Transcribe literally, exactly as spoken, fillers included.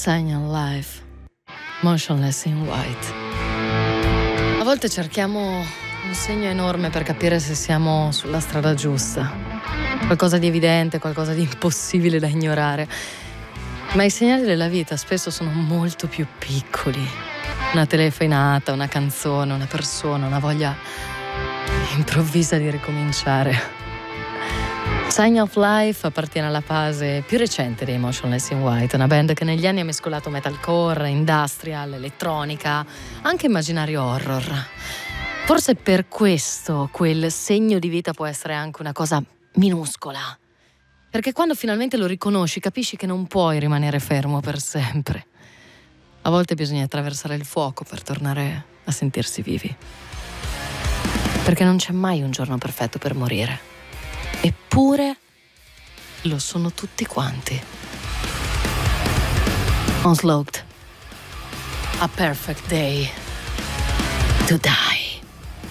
Sign of Life, Motionless in White. A volte cerchiamo un segno enorme per capire se siamo sulla strada giusta, qualcosa di evidente, qualcosa di impossibile da ignorare, ma i segnali della vita spesso sono molto più piccoli. Una telefonata, una canzone, una persona, una voglia improvvisa di ricominciare. Sign of Life appartiene alla fase più recente dei Motionless in White, una band che negli anni ha mescolato metalcore, industrial, elettronica, anche immaginario horror. Forse per questo quel segno di vita può essere anche una cosa minuscola, perché quando finalmente lo riconosci capisci che non puoi rimanere fermo per sempre. A volte bisogna attraversare il fuoco per tornare a sentirsi vivi, perché non c'è mai un giorno perfetto per morire. Eppure lo sono tutti quanti. Unsloped. A perfect day to die.